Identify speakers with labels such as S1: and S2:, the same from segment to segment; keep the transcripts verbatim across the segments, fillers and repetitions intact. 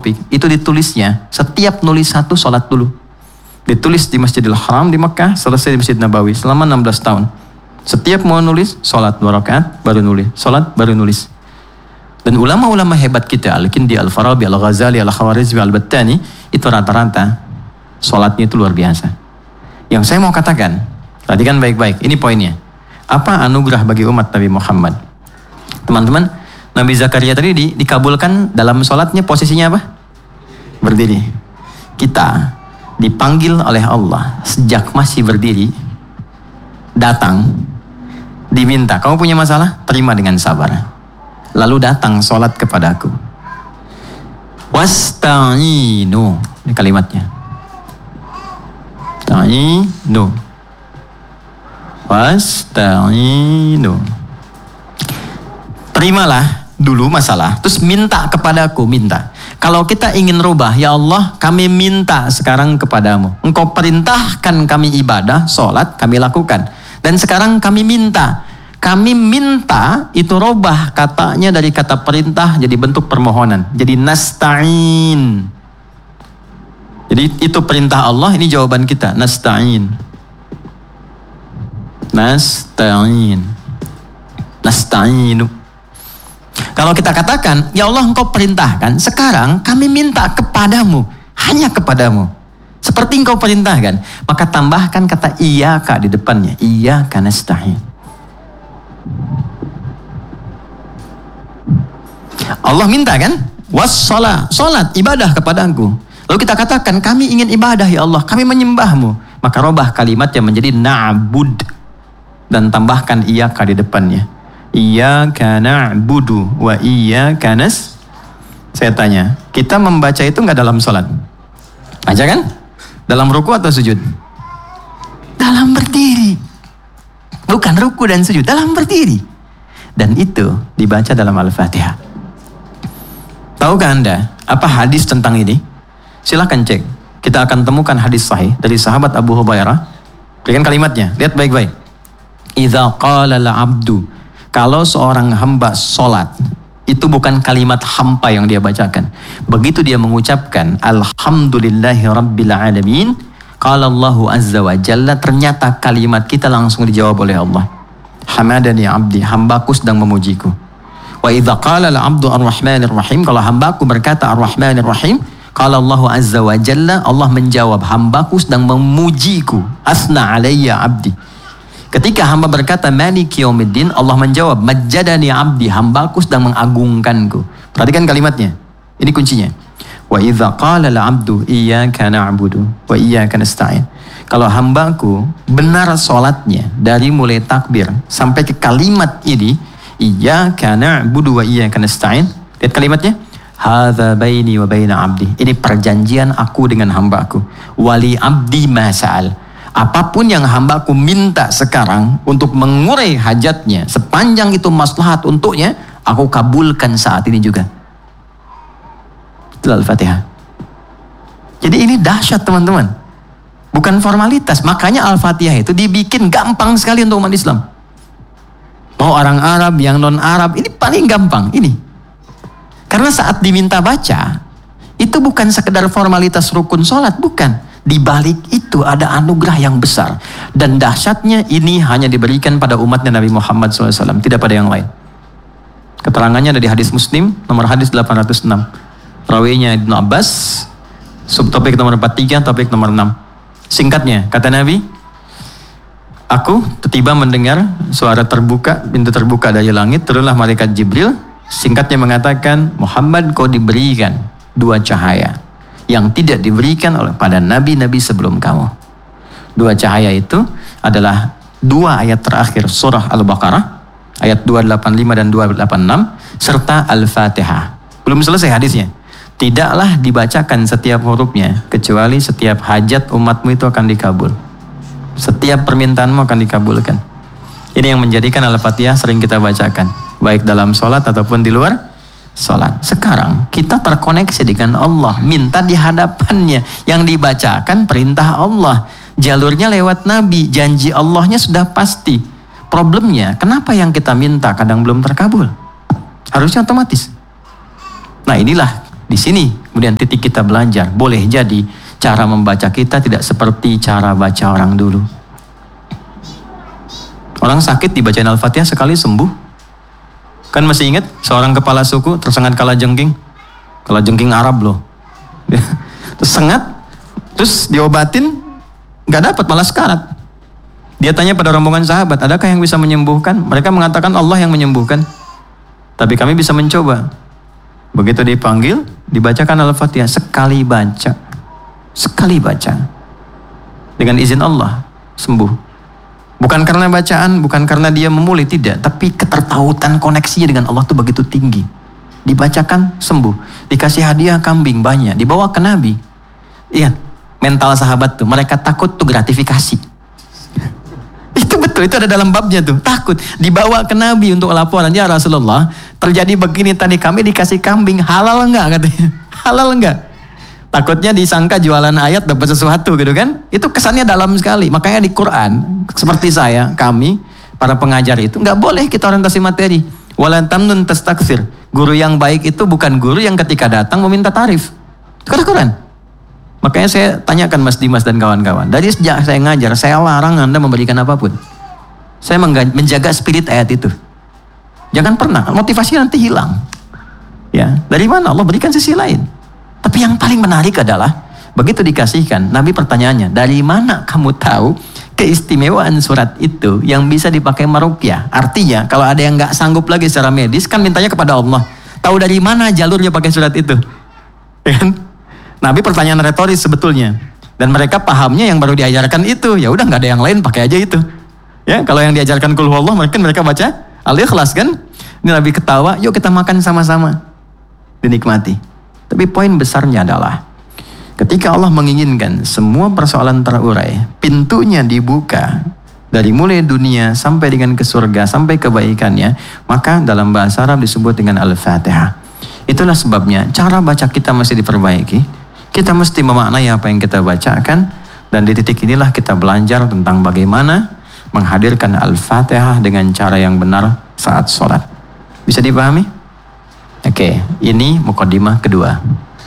S1: topik, itu ditulisnya, setiap nulis satu sholat dulu. Ditulis di Masjidil Haram di Mekah, selesai di Masjid Nabawi selama enam belas tahun. Setiap mau nulis, sholat dua rakaat, baru nulis. Sholat, baru nulis. Dan ulama-ulama hebat kita, Al-Kindi, Al-Farabi, Al-Ghazali, Al-Khawarizmi, Al-Battani, itu rata-rata sholatnya itu luar biasa. Yang saya mau katakan, perhatikan baik-baik, ini poinnya. Apa anugerah bagi umat Nabi Muhammad? Teman-teman, Nabi Zakaria tadi di, dikabulkan dalam sholatnya posisinya apa? Berdiri. Kita dipanggil oleh Allah sejak masih berdiri, datang, diminta, kamu punya masalah? Terima dengan sabar. Lalu datang sholat kepadaku. Wasta'inu, ini kalimatnya. Ta'inu. Wasta'inu. Terimalah dulu masalah, terus minta kepadaku, minta. Kalau kita ingin rubah, ya Allah, kami minta sekarang kepadamu. Engkau perintahkan kami ibadah, sholat, kami lakukan. Dan sekarang kami minta. Kami minta itu robah katanya dari kata perintah jadi bentuk permohonan. Jadi nasta'in. Jadi itu perintah Allah, ini jawaban kita. Nasta'in. Nasta'in. Nasta'inu. Kalau kita katakan, ya Allah engkau perintahkan, sekarang kami minta kepadamu. Hanya kepadamu. Seperti engkau perintahkan. Maka tambahkan kata iyyaka di depannya. Iyyaka nasta'in. Allah minta kan? Wassalah, salat, ibadah kepadaku. Lalu kita katakan, kami ingin ibadah ya Allah, kami menyembahmu. Maka robah kalimatnya menjadi na'bud. Dan tambahkan iyyaka di depannya. Iyyaka na'budu wa iyyaka nas. Saya tanya, kita membaca itu enggak dalam salat? Aja kan? Dalam ruku atau sujud? Dalam berdiri. Bukan ruku dan sujud, dalam berdiri. Dan itu dibaca dalam Al-Fatihah. Tahukah Anda apa hadis tentang ini? Silahkan cek. Kita akan temukan hadis sahih dari sahabat Abu Hurairah. Berikan kalimatnya, lihat baik-baik. Idza qala al-'abdu, kalau seorang hamba sholat, itu bukan kalimat hampa yang dia bacakan. Begitu dia mengucapkan alhamdulillahi rabbil alamin, qala Allahu azza wa jalla, ternyata kalimat kita langsung dijawab oleh Allah. Hamadani abdi, hambaku sedang memujiku. Wa idza qala al-'abdu ar-rahmanir rahim, kalau hambaku berkata ar-rahmanir rahim, qala Allahu azza wa jalla, Allah menjawab hambaku sedang memujiku. Asna alayya abdi. Ketika hamba berkata maliki yaumiddin, Allah menjawab majjadani abdi, hambaku sedang mengagungkanku. Perhatikan kalimatnya. Ini kuncinya. Wa idza qala al-'abdu iyyaka na'budu wa iyyaka nasta'in. Kalau hambaku benar salatnya dari mulai takbir sampai ke kalimat ini, iyyaka na'budu wa iyyaka nasta'in. Lihat kalimatnya. Hadza baini wa baina abdi. Ini perjanjian aku dengan hambaku. Wali abdi ma sa'al. Apapun yang hambaku minta sekarang untuk mengurai hajatnya, sepanjang itu maslahat untuknya, aku kabulkan saat ini juga. Itu Al-Fatihah. Jadi ini dahsyat teman-teman. Bukan formalitas. Makanya Al-Fatihah itu dibikin gampang sekali untuk umat Islam. Mau orang Arab, yang non-Arab, ini paling gampang. Ini. Karena saat diminta baca, itu bukan sekedar formalitas rukun sholat, bukan. Di balik itu ada anugerah yang besar. Dan dahsyatnya ini hanya diberikan pada umatnya Nabi Muhammad shallallahu alaihi wasallam, tidak pada yang lain. Keterangannya ada di hadis Muslim, nomor hadis delapan ratus enam. Rawinya Ibnu Abbas, subtopik nomor empat puluh tiga, topik nomor enam. Singkatnya, kata Nabi, aku tiba mendengar suara terbuka, pintu terbuka dari langit, turunlah malaikat Jibril. Singkatnya mengatakan, Muhammad, kau diberikan dua cahaya yang tidak diberikan oleh pada nabi-nabi sebelum kamu. Dua cahaya itu adalah dua ayat terakhir surah Al-Baqarah, ayat dua ratus delapan puluh lima dan dua ratus delapan puluh enam, serta Al-Fatihah. Belum selesai hadisnya. Tidaklah dibacakan setiap hurufnya, kecuali setiap hajat umatmu itu akan dikabul. Setiap permintaanmu akan dikabulkan. Ini yang menjadikan Al-Fatihah sering kita bacakan, baik dalam sholat ataupun di luar sholat. Sekarang kita terkoneksi dengan Allah, minta di hadapannya, yang dibacakan perintah Allah, jalurnya lewat Nabi, janji Allahnya sudah pasti. Problemnya, kenapa yang kita minta kadang belum terkabul? Harusnya otomatis. Nah inilah di sini Kemudian titik kita belajar. Boleh jadi cara membaca kita tidak seperti cara baca orang dulu. Orang sakit dibacain Al-Fatihah sekali sembuh. Kan masih ingat seorang kepala suku tersengat kalajengking? Kalajengking Arab loh. Terus sengat, terus diobatin, gak dapat, malah sekarat. Dia tanya pada rombongan sahabat, adakah yang bisa menyembuhkan? Mereka mengatakan Allah yang menyembuhkan. Tapi kami bisa mencoba. Begitu dipanggil, dibacakan Al-Fatihah. Sekali baca. Sekali baca. Dengan izin Allah, sembuh. Bukan karena bacaan, bukan karena dia memulih, tidak. Tapi ketertautan koneksinya dengan Allah itu begitu tinggi. Dibacakan, sembuh. Dikasih hadiah kambing banyak. Dibawa ke Nabi. Iya, mental sahabat tuh. Mereka takut tuh gratifikasi. Itu betul, itu ada dalam babnya tuh. Takut. Dibawa ke Nabi untuk laporan. Ya Rasulullah, terjadi begini tadi, kami dikasih kambing. Halal enggak katanya? Halal enggak? Takutnya disangka jualan ayat dapat sesuatu gitu kan. Itu kesannya dalam sekali. Makanya di Quran, seperti saya, kami, para pengajar itu, nggak boleh kita orientasi materi. Walan tamnun tastakthir. Guru yang baik itu bukan guru yang ketika datang meminta tarif. Itu kata Quran. Makanya saya tanyakan Mas Dimas dan kawan-kawan. Dari sejak saya ngajar, saya larang Anda memberikan apapun. Saya menjaga spirit ayat itu. Jangan pernah, motivasi nanti hilang. Ya, dari mana? Allah berikan sisi lain. Tapi yang paling menarik adalah begitu dikasihkan, Nabi pertanyaannya, dari mana kamu tahu keistimewaan surat itu yang bisa dipakai meruqyah? Artinya kalau ada yang nggak sanggup lagi secara medis kan mintanya kepada Allah. Tahu dari mana jalurnya pakai surat itu? Ya kan? Nabi pertanyaan retoris sebetulnya. Dan mereka pahamnya yang baru diajarkan itu. Ya udah nggak ada yang lain, pakai aja itu. Ya, kalau yang diajarkan Qul Huwallah mungkin mereka baca Al-Ikhlas kan? Ini Nabi ketawa, yuk kita makan sama-sama. Dinikmati. Tapi poin besarnya adalah ketika Allah menginginkan semua persoalan terurai, pintunya dibuka dari mulai dunia sampai dengan ke surga, sampai kebaikannya, maka dalam bahasa Arab disebut dengan Al-Fatihah. Itulah sebabnya cara baca kita mesti diperbaiki. Kita mesti memaknai apa yang kita bacakan, dan di titik inilah kita belajar tentang bagaimana menghadirkan Al-Fatihah dengan cara yang benar saat sholat. Bisa dipahami? Oke, ini mukadimah kedua.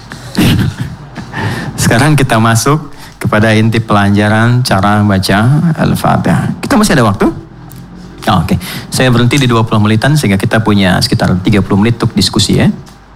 S1: Sekarang kita masuk kepada inti pelajaran cara baca Al-Fatihah. Kita masih ada waktu? Oh, Oke, saya berhenti di dua puluh menitan sehingga kita punya sekitar tiga puluh menit untuk diskusi ya.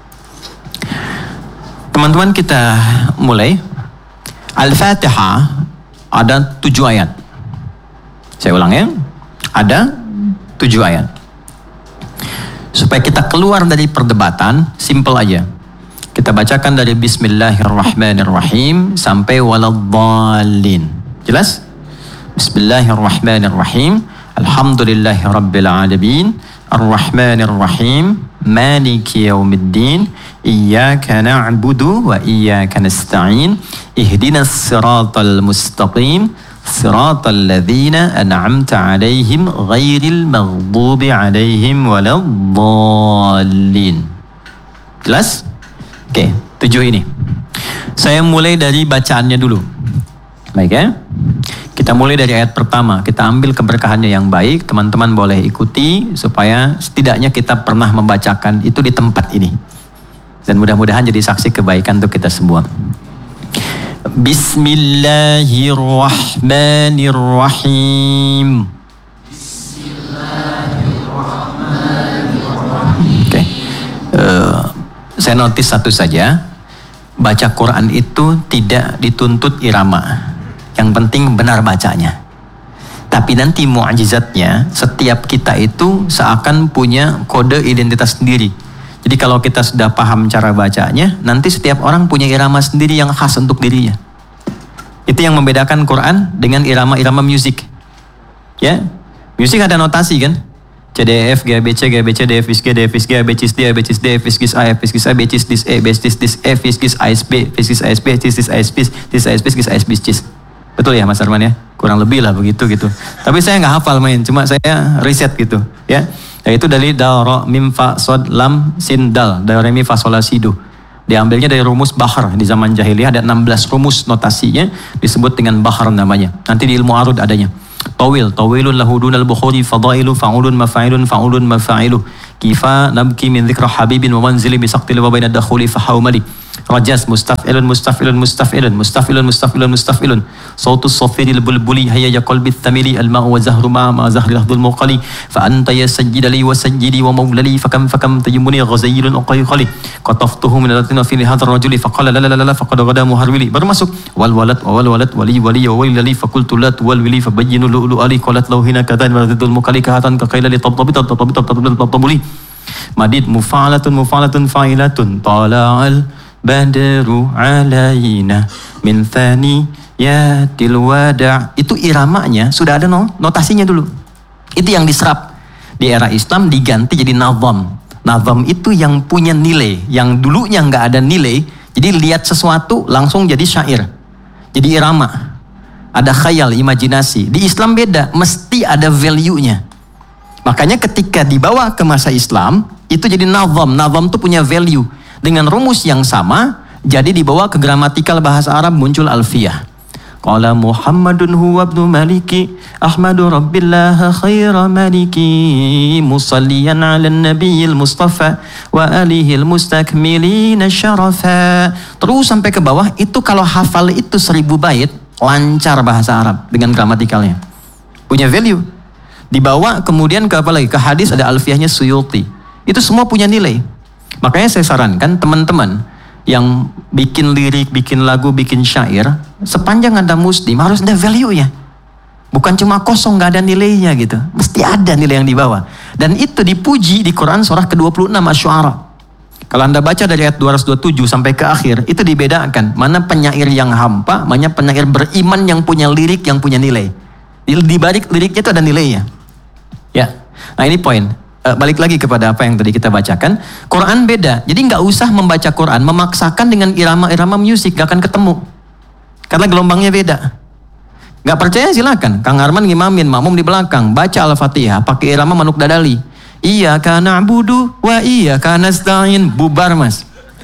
S1: Teman-teman, kita mulai. Al-Fatihah ada tujuh ayat. Saya ulang ya, ada tujuh ayat. Supaya kita keluar dari perdebatan, simple aja. Kita bacakan dari Bismillahirrahmanirrahim sampai Waladhdallin. Jelas? Bismillahirrahmanirrahim. Alhamdulillahirrabbilalamin. Ar-Rahmanirrahim. Maliki yaumiddin. Iyyaka na'budu wa iyyaka nasta'in. Ihdinas siratal mustaqim. Siratal ladzina an'amta 'alaihim ghairil maghdubi 'alaihim waladdallin. Jelas? Oke, tujuh ini. Saya mulai dari bacaannya dulu. Baik ya? Kita mulai dari ayat pertama. Kita ambil keberkahannya yang baik. Teman-teman boleh ikuti supaya setidaknya kita pernah membacakan itu di tempat ini. Dan mudah-mudahan jadi saksi kebaikan untuk kita semua. Bismillahirrahmanirrahim. Bismillahirrahmanirrahim. Oke. Okay. Uh, saya notice satu saja. Baca Quran itu tidak dituntut irama. Yang penting benar bacanya. Tapi nanti mu'jizatnya, setiap kita itu seakan punya kode identitas sendiri. Jadi kalau kita sudah paham cara bacanya, nanti setiap orang punya irama sendiri yang khas untuk dirinya. Itu yang membedakan Quran dengan irama-irama musik. Ya, musik ada notasi kan? C, D, F, G, B, C, G, B, C, D, F, G, D, F, G, A, B, C, D, A, B, C, D, F, G, A, F, G, A, B, C, D, E, B, C, D, F, G, A, S, B, F, G, A, S, B, C, D, A, S, B, C, D, A, S, B, C, A, S, B, C. Betul ya Mas Arman ya? Kurang lebih lah begitu gitu. Tapi saya nggak hafal main, cuma saya riset gitu ya. Yaitu dari da, ro, mim, fa, sod, lam, sin, dal. Da, re, mi, fa, sol, la, si, do. Diambilnya dari rumus bahar. Di zaman jahiliyah ada enam belas rumus notasinya. Disebut dengan bahar namanya. Nanti di ilmu arud adanya. Tawil, tawilun lahu dunal bukhuri fadailu fa'ulun mafa'ilun fa'ulun mafa'ilu. Kifa nabki min dhikra habibin wa manzili bisaqtil wa baina dakhuli fahawmali. Rajas mustaf'ilun mustaf'ilun mustaf'ilun mustaf'ilun mustaf'ilun mustaf'ilun. Sautus safiril bulbuli hayya ya qalbi thamili al-ma'u wa zahru ma ma zahri lahdul muqali. Fa anta ya sajjidali wa sajjidi wa mawlali fakam fakam tayyumuni ghazayrun uqayqali. Qataftuhu min alatina fi hadha rajuli faqala la la la la faqad ghada muharwili. Baru masuk wal walad wa wal walad wali wali wa wali faqultu la wal wili fabayyinu lu'lu ali qalat law hina kadan wa radul muqali kahatan ka qaila li tabtabi tabtabi tabtabi tabtabuli. Madid mufa'alatun mufa'alatun fa'ilatun tala'al badru alaina min thaniyatil wada'. Itu iramanya sudah ada no, notasinya dulu. Itu yang diserap. Di era Islam diganti jadi nazam. Nazam itu yang punya nilai, yang dulunya nggak ada nilai. Jadi lihat sesuatu langsung jadi syair. Jadi irama. Ada khayal, imajinasi. Di Islam beda, mesti ada value-nya. Makanya ketika dibawa ke masa Islam, itu jadi nazam. Nazam itu punya value. Dengan rumus yang sama, jadi dibawa ke gramatikal bahasa Arab, muncul alfiyah. Qala Muhammadun huwa ibnu maliki, Ahmadu rabbillah khaira maliki, musalliyan ala nabiyil mustafa, wa alihil mustakmilina syarafa. Terus sampai ke bawah, itu kalau hafal itu seribu bait, lancar bahasa Arab dengan gramatikalnya. Punya value. Dibawa kemudian ke apa lagi? Ke hadis ada alfiyahnya Suyuti. Itu semua punya nilai. Makanya saya sarankan teman-teman yang bikin lirik, bikin lagu, bikin syair, sepanjang Anda muslim harus ada value-nya. Bukan cuma kosong, gak ada nilainya gitu. Mesti ada nilai yang dibawa. Dan itu dipuji di Quran surah ke dua puluh enam Asy-Syu'ara. Kalau Anda baca dari ayat dua ratus dua puluh tujuh sampai ke akhir, itu dibedakan. Mana penyair yang hampa, mana penyair beriman yang punya lirik, yang punya nilai. Di balik liriknya itu ada nilainya. Ya, nah ini poin. E, balik lagi kepada apa yang tadi kita bacakan. Quran beda. Jadi nggak usah membaca Quran memaksakan dengan irama-irama musik, nggak akan ketemu. Karena gelombangnya beda. Nggak percaya silakan. Kang Arman ngimamin, makmum di belakang, baca Al-Fatihah pakai irama Manuk Dadali. Iya kana na'budu wa iya kana nasta'in, bubar mas.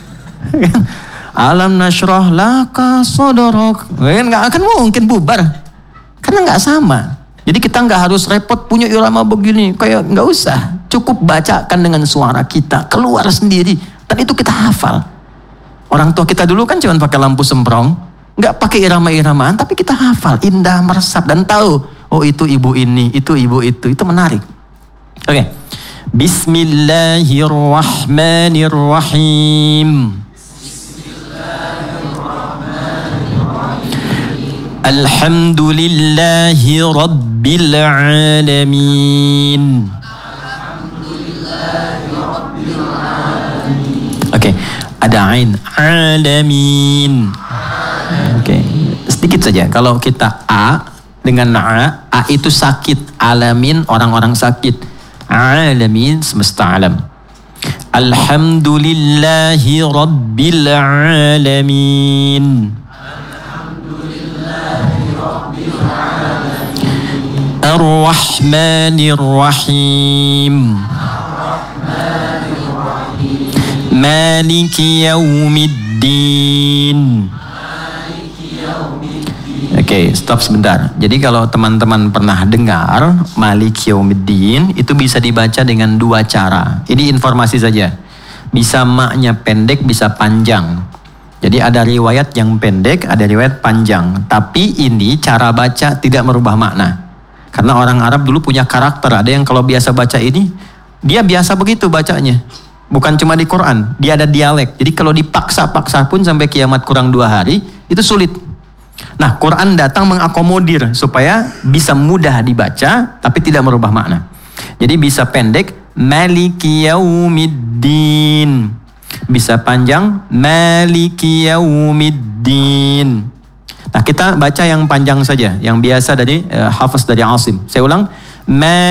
S1: Alam nashrah laka sadrak. Nggak akan mungkin bubar. Karena nggak sama. Jadi kita nggak harus repot punya irama begini, kayak nggak usah. Cukup bacakan dengan suara kita, keluar sendiri. Dan itu kita hafal. Orang tua kita dulu kan cuma pakai lampu semprong, nggak pakai irama-iramaan, tapi kita hafal, indah, meresap, dan tahu, oh itu ibu ini, itu ibu itu, itu menarik. Oke, okay. Bismillahirrahmanirrahim. Alhamdulillahi Rabbil Alamin. Oke, okay. Ada ain. Alamin. Oke, okay. Sedikit saja. Kalau kita A dengan A, A itu sakit. Alamin, orang-orang sakit. Alamin, semesta alam. Alhamdulillahi Rabbil Alamin. Ar-Rahmanir-Rahim. Maliki Yaumiddin. Oke, okay, stop sebentar. Jadi kalau teman-teman pernah dengar Maliki Yaumiddin, itu bisa dibaca dengan dua cara. Ini informasi saja. Bisa maknya pendek, bisa panjang. Jadi ada riwayat yang pendek, ada riwayat panjang. Tapi ini cara baca tidak merubah makna. Karena orang Arab dulu punya karakter. Ada yang kalau biasa baca ini, dia biasa begitu bacanya. Bukan cuma di Quran, dia ada dialek. Jadi kalau dipaksa-paksa pun sampai kiamat kurang dua hari, itu sulit. Nah, Quran datang mengakomodir supaya bisa mudah dibaca, tapi tidak merubah makna. Jadi bisa pendek, Maliki Yaumiddin. Bisa panjang, Maliki Yaumiddin. Nah, kita baca yang panjang saja, yang biasa dari uh, Hafiz dari Asim. Saya ulang,